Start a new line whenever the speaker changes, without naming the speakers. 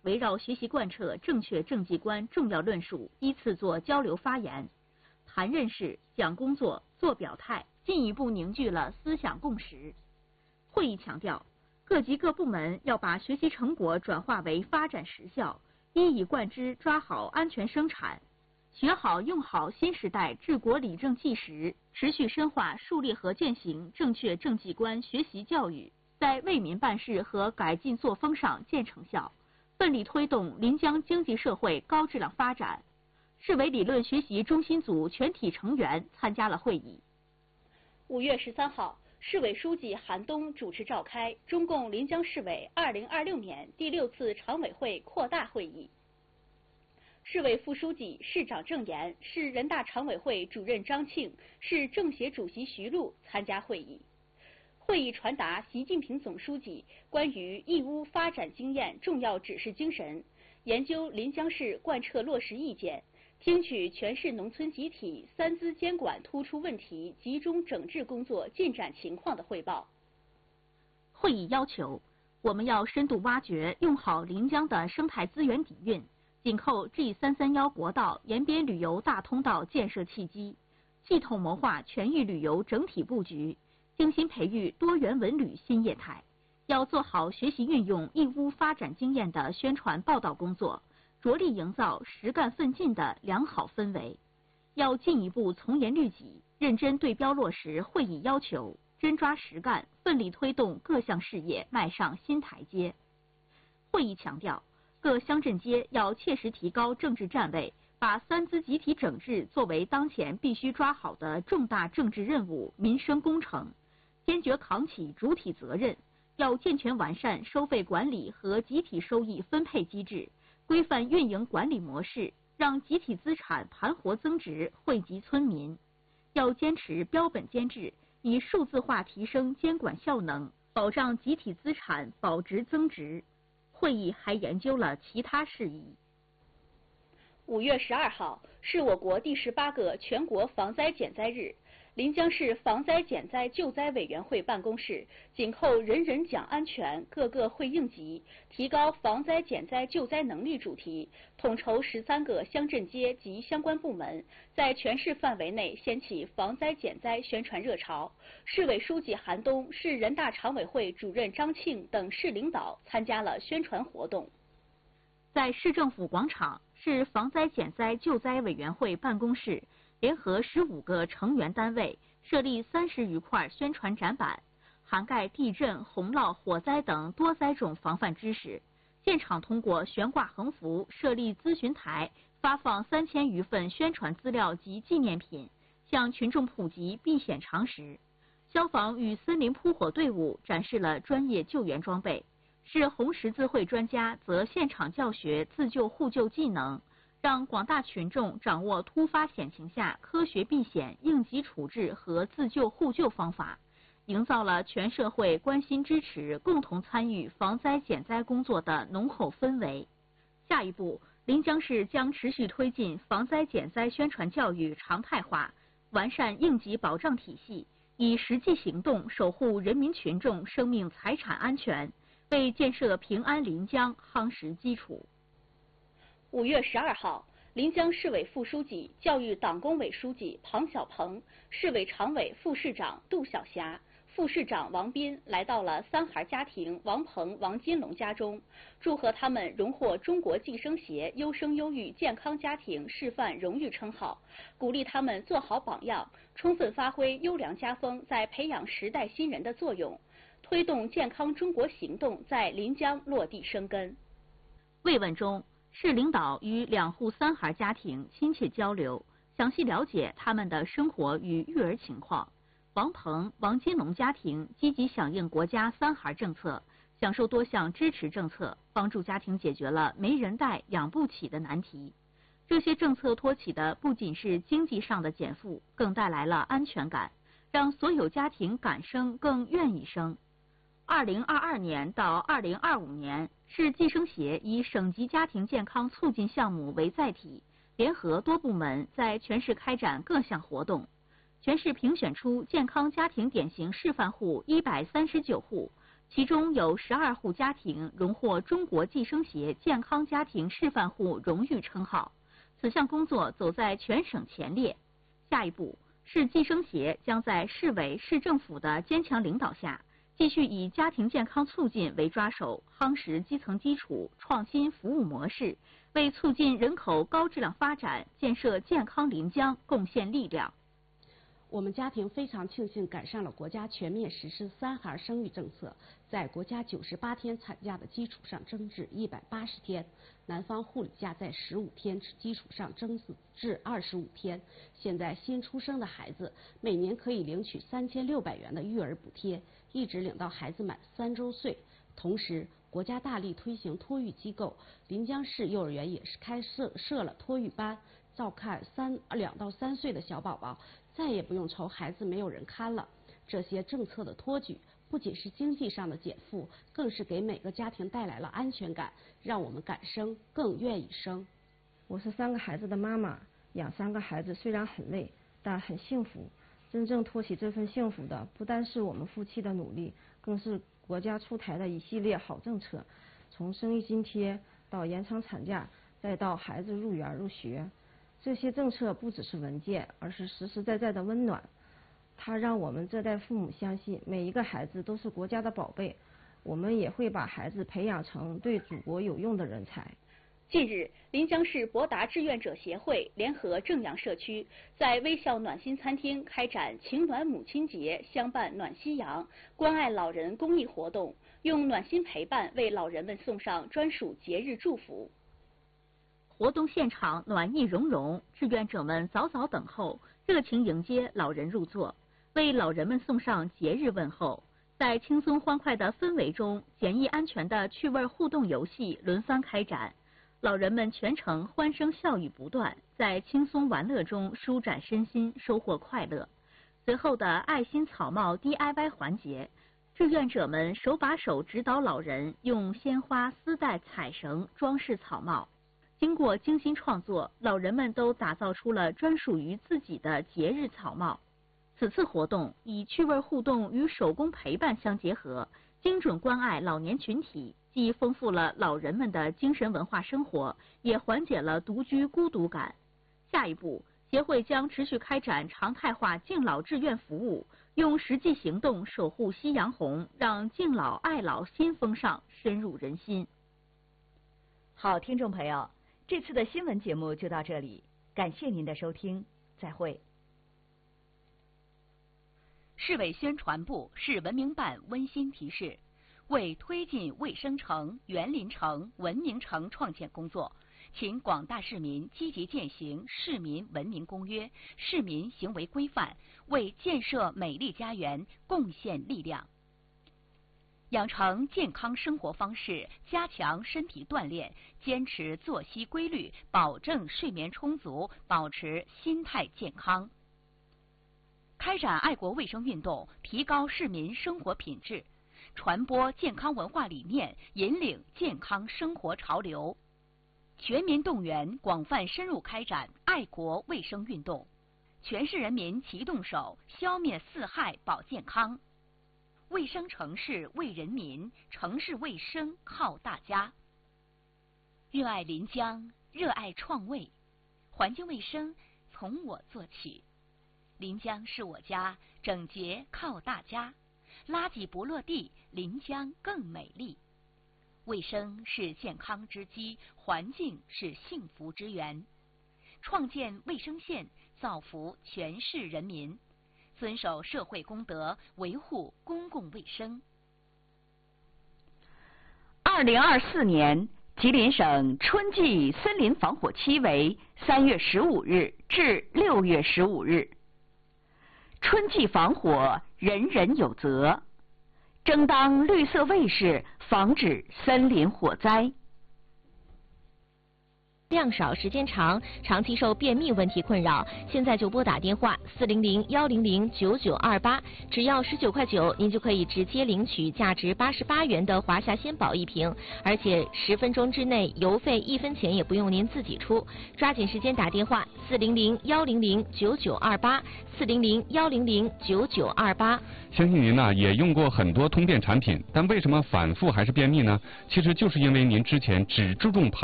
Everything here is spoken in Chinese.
围绕学习贯彻正确政绩观重要论述依次做交流发言，谈认识、讲工作、做表态，进一步凝聚了思想共识。会议强调，各级各部门要把学习成果转化为发展实效，一以贯之抓好安全生产，学好用好新时代治国理政纪实，持续深化树立和践行正确政绩观学习教育，在为民办事和改进作风上见成效，奋力推动临江经济社会高质量发展。市委理论学习中心组全体成员参加了会议。
5月13号，市委书记韩东主持召开中共临江市委2026年第6次常委会扩大会议。市委副书记、市长郑岩、市人大常委会主任张庆、市政协主席徐璐参加会议。会议传达习近平总书记关于义乌发展经验重要指示精神，研究临江市贯彻落实意见，听取全市农村集体三资监管突出问题集中整治工作进展情况的汇报。
会议要求，我们要深度挖掘用好临江的生态资源底蕴，紧扣 G331国道沿边旅游大通道建设契机，系统谋划全域旅游整体布局，精心培育多元文旅新业态。要做好学习运用义乌发展经验的宣传报道工作，着力营造实干奋进的良好氛围。要进一步从严律己，认真对标落实会议要求，真抓实干，奋力推动各项事业迈上新台阶。会议强调，各乡镇街要切实提高政治站位，把三资集体整治作为当前必须抓好的重大政治任务、民生工程，坚决扛起主体责任。要健全完善收费管理和集体收益分配机制，规范运营管理模式，让集体资产盘活增值，惠及村民。要坚持标本兼治，以数字化提升监管效能，保障集体资产保值增值。会议还研究了其他事宜。
5月12号是我国第18个全国防灾减灾日。临江市防灾减灾救灾委员会办公室紧扣人人讲安全各个会应急，提高防灾减灾救灾能力主题，统筹13个乡镇街及相关部门，在全市范围内掀起防灾减灾宣传热潮。市委书记韩东、市人大常委会主任张庆等市领导参加了宣传活动。
在市政府广场，市防灾减灾救灾委员会办公室联合15个成员单位设立30余块宣传展板，涵盖地震、洪涝、火灾等多灾种防范知识。现场通过悬挂横幅、设立咨询台，发放3000余份宣传资料及纪念品，向群众普及避险常识。消防与森林扑火队伍展示了专业救援装备，市红十字会专家则现场教学自救互救技能，让广大群众掌握突发险情下科学避险、应急处置和自救互救方法，营造了全社会关心支持、共同参与防灾减灾工作的浓厚氛围。下一步，临江市将持续推进防灾减灾宣传教育常态化，完善应急保障体系，以实际行动守护人民群众生命财产安全，为建设平安临江夯实基础。
5月12号，临江市委副书记、教育党工委书记庞小鹏、市委常委副市长杜晓霞、副市长王斌来到了三孩家庭王鹏、王金龙家中，祝贺他们荣获中国计生协优生优育健康家庭示范荣誉称号，鼓励他们做好榜样，充分发挥优良家风在培养时代新人的作用，推动健康中国行动在临江落地生根。
慰问中，市领导与2户3孩家庭亲切交流，详细了解他们的生活与育儿情况。王鹏、王金龙家庭积极响应国家3孩政策，享受多项支持政策，帮助家庭解决了没人带、养不起的难题。这些政策托起的不仅是经济上的减负，更带来了安全感，让所有家庭敢生更愿意生。2022年到2025年，市计生协以省级家庭健康促进项目为载体，联合多部门在全市开展各项活动。全市评选出健康家庭典型示范户139户， 其中有12户家庭荣获中国计生协健康家庭示范户荣誉称号，此项工作走在全省前列。下一步，市计生协将在市委市政府的坚强领导下，继续以家庭健康促进为抓手，夯实基层基础，创新服务模式，为促进人口高质量发展、建设健康临江贡献力量。
我们家庭非常庆幸赶上了国家全面实施3孩生育政策，在国家98天产假的基础上增至180天，男方护理假在15天基础上增至25天。现在新出生的孩子每年可以领取3600元的育儿补贴，一直领到孩子满3周岁。同时，国家大力推行托育机构，临江市幼儿园也是开设了托育班，照看2到3岁的小宝宝，再也不用愁孩子没有人看了。这些政策的托举，不仅是经济上的减负，更是给每个家庭带来了安全感，让我们敢生，更愿意生。
我是3个孩子的妈妈，养3个孩子虽然很累，但很幸福。真正托起这份幸福的，不单是我们夫妻的努力，更是国家出台的一系列好政策，从生育津贴到延长产假，再到孩子入园入学。这些政策不只是文件，而是实实在在的温暖。它让我们这代父母相信，每一个孩子都是国家的宝贝，我们也会把孩子培养成对祖国有用的人才。
近日，临江市博达志愿者协会联合正阳社区，在微笑暖心餐厅开展情暖母亲节相伴暖夕阳关爱老人公益活动，用暖心陪伴为老人们送上专属节日祝福。
活动现场暖意融融，志愿者们早早等候，热情迎接老人入座，为老人们送上节日问候。在轻松欢快的氛围中，简易安全的趣味互动游戏轮番开展，老人们全程欢声笑语不断，在轻松玩乐中舒展身心，收获快乐。随后的爱心草帽 DIY 环节，志愿者们手把手指导老人用鲜花、丝带、彩绳装饰草帽。经过精心创作，老人们都打造出了专属于自己的节日草帽。此次活动以趣味互动与手工陪伴相结合，精准关爱老年群体，既丰富了老人们的精神文化生活，也缓解了独居孤独感。下一步，协会将持续开展常态化敬老志愿服务，用实际行动守护夕阳红，让敬老爱老新风尚深入人心。
好，听众朋友，这次的新闻节目就到这里，感谢您的收听，再会。
市委宣传部、市文明办温馨提示：为推进卫生城、园林城、文明城创建工作，请广大市民积极践行《市民文明公约》、市民行为规范，为建设美丽家园贡献力量。养成健康生活方式，加强身体锻炼，坚持作息规律，保证睡眠充足，保持心态健康。开展爱国卫生运动，提高市民生活品质，传播健康文化理念，引领健康生活潮流。全民动员，广泛深入开展爱国卫生运动，全市人民齐动手，消灭4害保健康。卫生城市为人民，城市卫生靠大家。热爱临江，热爱创卫，环境卫生从我做起。临江是我家，整洁靠大家。垃圾不落地，临江更美丽。卫生是健康之基，环境是幸福之源。创建卫生县，造福全市人民。遵守社会公德，维护公共卫生。2024年，吉林省春季森林防火期为3月15日至6月15日。春季防火，人人有责，争当绿色卫士，防止森林火灾。
量少时间长，长期受便秘问题困扰，现在就拨打电话400-100-9928，只要19.9块，您就可以直接领取价值88元的华夏鲜宝1瓶，而且10分钟之内邮费1分钱也不用您自己出。抓紧时间打电话400-100-9928，400-100-9928。
相信您呢也用过很多通便产品，但为什么反复还是便秘呢？其实就是因为您之前只注重排